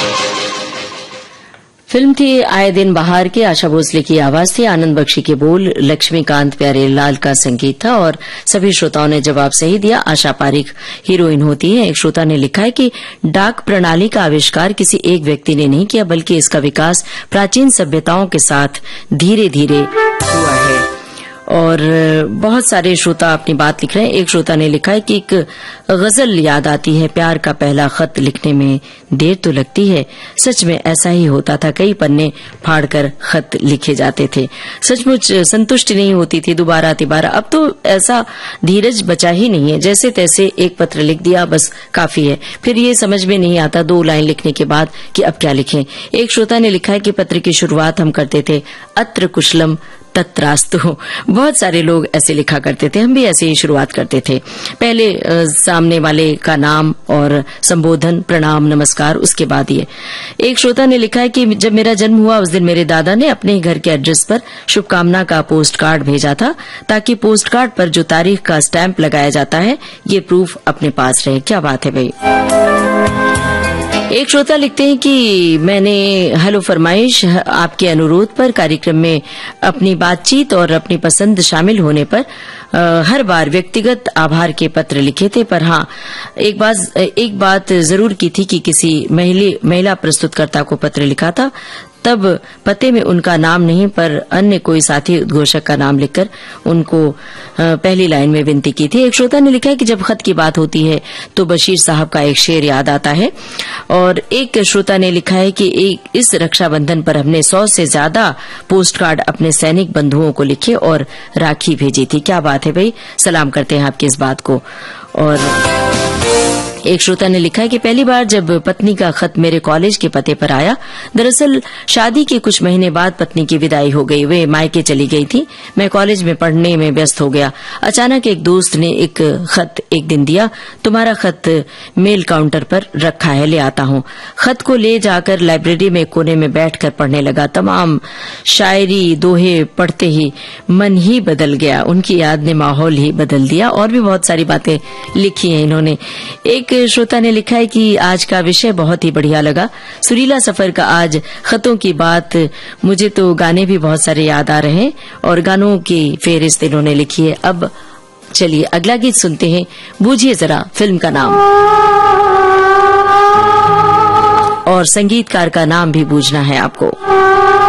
Film थी आए दिन बहार की। आशा भोसले की आवाज थी, आनंद बख्शी के बोल, लक्ष्मीकांत प्यारेलाल का संगीत था और सभी श्रोताओं ने जवाब सही दिया। आशा पारिक हीरोइन होती है। एक श्रोता ने लिखा है कि डाक प्रणाली का आविष्कार किसी एक व्यक्ति ने नहीं किया, बल्कि इसका विकास प्राचीन सभ्यताओं के साथ धीरे धीरे हुआ है। और बहुत सारे श्रोता अपनी बात लिख रहे हैं। एक श्रोता ने लिखा है कि एक गजल याद आती है, प्यार का पहला खत लिखने में देर तो लगती है, सच में ऐसा ही होता था, कई पन्ने फाड़कर खत लिखे जाते थे, सचमुच संतुष्टि नहीं होती थी दोबारा तिबारा। अब तो ऐसा धीरज बचा ही नहीं है, जैसे तैसे एक पत्र लिख दिया बस काफी है, फिर ये समझ में नहीं आता 2 लाइन लिखने के बाद कि अब क्या लिखें। एक श्रोता ने लिखा है कि पत्र की शुरुआत हम करते थे अत्र कुशलम तत्रास्तु। बहुत सारे लोग ऐसे लिखा करते थे, हम भी ऐसे ही शुरुआत करते थे। पहले सामने वाले का नाम और संबोधन, प्रणाम, नमस्कार, उसके बाद ये। एक श्रोता ने लिखा है कि जब मेरा जन्म हुआ उस दिन मेरे दादा ने अपने ही घर के एड्रेस पर शुभकामना का पोस्ट कार्ड भेजा था, ताकि पोस्ट कार्ड पर जो तारीख का स्टैंप लगाया जाता है ये प्रूफ अपने पास रहे। क्या बात है भाई। एक श्रोता लिखते हैं कि मैंने हेलो फरमाइश आपके अनुरोध पर कार्यक्रम में अपनी बातचीत और अपनी पसंद शामिल होने पर हर बार व्यक्तिगत आभार के पत्र लिखे थे, पर हाँ एक बात जरूर की थी कि किसी महिला प्रस्तुतकर्ता को पत्र लिखा था, तब पते में उनका नाम नहीं पर अन्य कोई साथी उद्घोषक का नाम लिखकर उनको पहली लाइन में विनती की थी। एक श्रोता ने लिखा है कि जब खत की बात होती है तो बशीर साहब का एक शेर याद आता है। और एक श्रोता ने लिखा है कि इस रक्षाबंधन पर हमने 100 से ज्यादा पोस्ट कार्ड अपने सैनिक बंधुओं को लिखे और राखी भेजी थी। क्या बात है भाई, सलाम करते हैं आपकी इस बात को। और एक श्रोता ने लिखा है कि पहली बार जब पत्नी का खत मेरे कॉलेज के पते पर आया, दरअसल शादी के कुछ महीने बाद पत्नी की विदाई हो गई, वे मायके चली गई थी, मैं कॉलेज में पढ़ने में व्यस्त हो गया। अचानक एक दोस्त ने एक खत एक दिन दिया, तुम्हारा खत मेल काउंटर पर रखा है, ले आता हूँ। खत को ले जाकर लाइब्रेरी में कोने में बैठकर पढ़ने लगा। तमाम शायरी दोहे पढ़ते ही मन ही बदल गया, उनकी याद ने माहौल ही बदल दिया। और भी बहुत सारी बातें लिखी हैं इन्होंने। एक श्रोता ने लिखा है कि आज का विषय बहुत ही बढ़िया लगा, सुरीला सफर का आज खतों की बात, मुझे तो गाने भी बहुत सारे याद आ रहे हैं और गानों की फेहरिस्त इन्होंने लिखी है। अब चलिए अगला गीत सुनते हैं, बूझिए जरा फिल्म का नाम और संगीतकार का नाम भी बूझना है आपको।